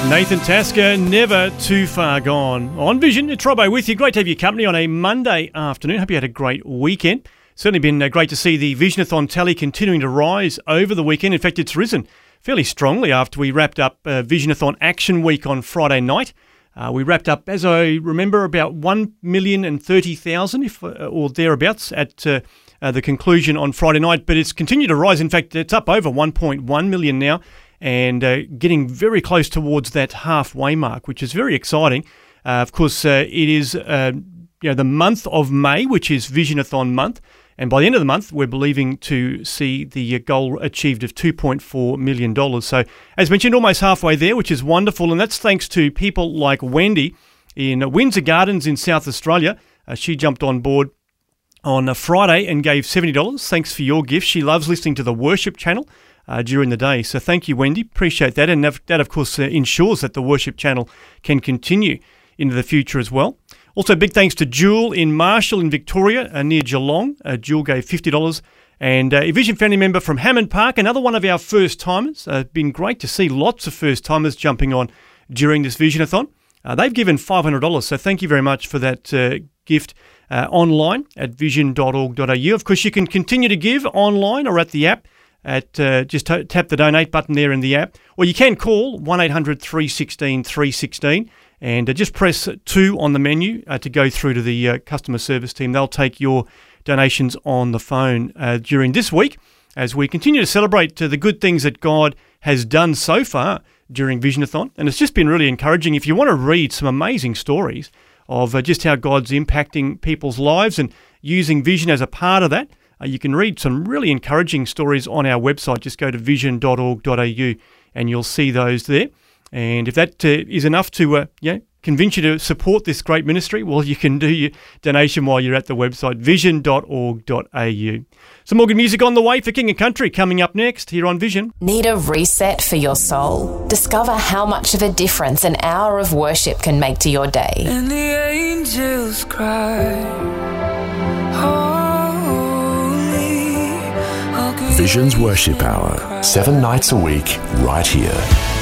Nathan Tasker, Never Too Far Gone. On Vision, it's Robbo with you. Great to have your company on a Monday afternoon. Hope you had a great weekend. Certainly been great to see the Visionathon tally continuing to rise over the weekend. In fact, it's risen fairly strongly after we wrapped up Visionathon Action Week on Friday night. We wrapped up, as I remember, about 1,030,000 or thereabouts at the conclusion on Friday night. But it's continued to rise. In fact, it's up over 1.1 million now, and getting very close towards that halfway mark, which is very exciting. Of course, it is the month of May, which is Visionathon month, and by the end of the month, we're believing to see the goal achieved of $2.4 million. So, as mentioned, almost halfway there, which is wonderful, and that's thanks to people like Wendy in Windsor Gardens in South Australia. She jumped on board on a Friday and gave $70. Thanks for your gift. She loves listening to the worship channel during the day. So thank you, Wendy. Appreciate that. And that, of course, ensures that the worship channel can continue into the future as well. Also, big thanks to Jewel in Marshall in Victoria near Geelong. Jewel gave $50. And a Vision family member from Hammond Park, another one of our first-timers. Been great to see lots of first-timers jumping on during this Visionathon. They've given $500, so thank you very much for that gift online at vision.org.au. Of course, you can continue to give online or at the app. Just tap the donate button there in the app, or you can call 1-800 316 316 and just press 2 on the menu to go through to the customer service team. They'll take your donations on the phone during this week as we continue to celebrate the good things that God has done so far during Visionathon. And it's just been really encouraging. If you want to read some amazing stories of just how God's impacting people's lives and using Vision as a part of that, you can read some really encouraging stories on our website. Just go to vision.org.au and you'll see those there. And if that is enough to convince you to support this great ministry, well, you can do your donation while you're at the website, vision.org.au. Some more good music on the way for King and Country coming up next here on Vision. Need a reset for your soul? Discover how much of a difference an hour of worship can make to your day. And the angels cry, Vision's Worship Hour, 7 nights a week, right here.